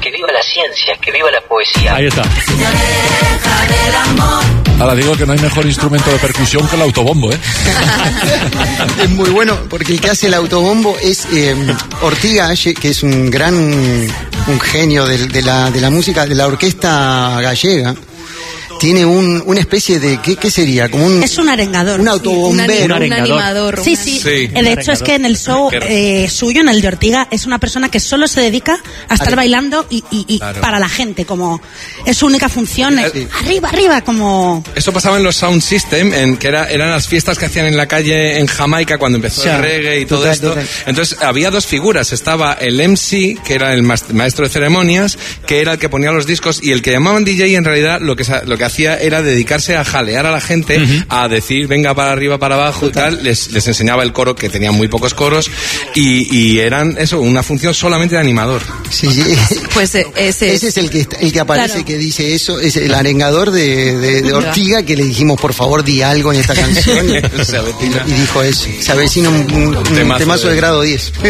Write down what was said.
Que viva la ciencia, que viva la poesía. Ahí está. Ahora digo que no hay mejor instrumento de percusión que el autobombo, ¿eh? Es muy bueno, porque el que hace el autobombo es Ortiga, que es un genio de la música, de la orquesta gallega. Tiene una especie de, ¿qué sería? Como es un arengador. Un autobombero. Un animador. Sí. De hecho, es que en el show suyo, en el de Ortiga, es una persona que solo se dedica a estar bailando y claro, para la gente, como es su única función, arriba, como... Eso pasaba en los Sound System, que eran las fiestas que hacían en la calle en Jamaica cuando empezó el reggae y todo esto. Total. Entonces, había dos figuras. Estaba el MC, que era el maestro de ceremonias, que era el que ponía los discos, y el que llamaban DJ, en realidad, lo que hacía era dedicarse a jalear a la gente, a decir venga para arriba, para abajo y tal. Les enseñaba el coro, que tenía muy pocos coros, y eran eso, una función solamente de animador. Sí. Pues ese es el que aparece, claro, que dice eso, es el arengador de Ortiga, que le dijimos por favor di algo en esta canción y dijo eso. Se avecina un temazo de grado 10.